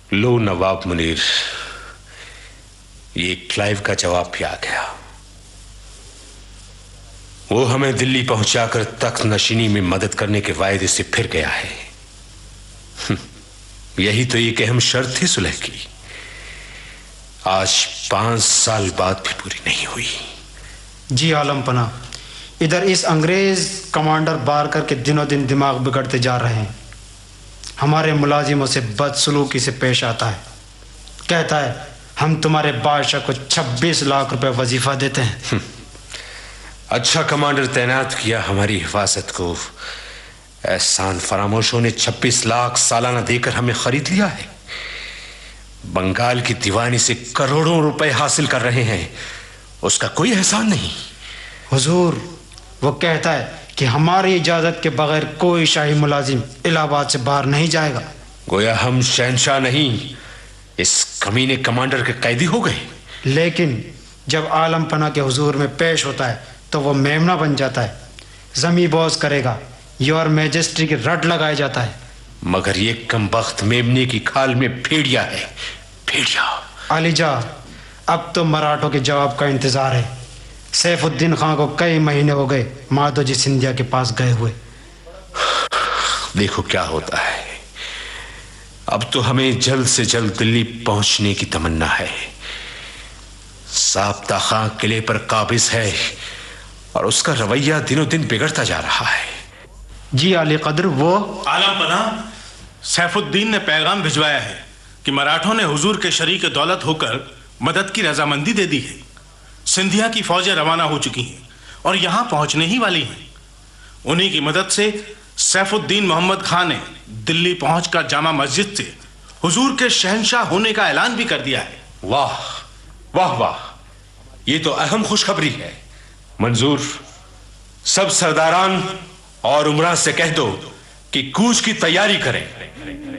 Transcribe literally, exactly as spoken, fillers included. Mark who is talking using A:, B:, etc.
A: लो नवाब मुनीर, ये क्लाइव का जवाब भी आ गया। वो हमें दिल्ली पहुंचाकर तख्त नशीनी में मदद करने के वायदे से फिर गया है। यही तो एक अहम शर्त थी सुलह की, आज पांच साल बाद भी पूरी नहीं हुई।
B: जी आलम पना, इधर इस अंग्रेज कमांडर बारकर के दिनों दिन दिमाग बिगड़ते जा रहे हैं। हमारे मुलाजिमों से बदसलूकी से पेश आता है, कहता है हम तुम्हारे बादशाह को छब्बीस लाख रुपए वजीफा देते हैं।
A: अच्छा कमांडर तैनात किया हमारी हिफाजत को, एहसान फरामोशों ने छब्बीस लाख सालाना देकर हमें खरीद लिया है। बंगाल की दीवानी से करोड़ों रुपए हासिल कर रहे हैं, उसका कोई एहसान नहीं।
B: हुजूर, वो कहता है कि हमारी इजाजत के बगैर कोई शाही मुलाजिम इलाहाबाद से बाहर नहीं जाएगा।
A: गोया हम शहंशाह नहीं, इस कमीने कमांडर के कैदी हो गए।
B: लेकिन जब आलम पना के हुजूर में पेश होता है तो वो मेमना बन जाता है, जमी बोझ करेगा, योर मैजेस्टी की रट लगाया जाता है।
A: मगर ये कमबख्त मेमने की खाल में भेड़िया है, भेड़िया।
B: अलीजा, अब तो मराठों के जवाब का इंतजार है। सैफुद्दीन खान को कई महीने हो गए माधोजी सिंधिया के पास गए हुए।
A: देखो क्या होता है। अब तो हमें जल्द से जल्द दिल्ली पहुंचने की तमन्ना है। साबता खां किले पर काबिज है और उसका रवैया दिनों दिन बिगड़ता जा रहा है।
B: जी आली कदर, वो
C: आलम पना, सैफुद्दीन ने पैगाम भिजवाया है कि मराठों ने हुजूर के शरीक दौलत होकर मदद की रजामंदी दे दी है। सिंधिया की फौजें रवाना हो चुकी हैं और यहां पहुंचने ही वाली हैं। उन्हीं की मदद से सैफुद्दीन मोहम्मद खान ने दिल्ली पहुंचकर जामा मस्जिद से हुजूर के शहंशाह होने का ऐलान भी कर दिया है।
A: वाह वाह वाह, ये तो अहम खुशखबरी है। मंजूर, सब सरदारान और उमरा से कह दो कि कूच की तैयारी करें।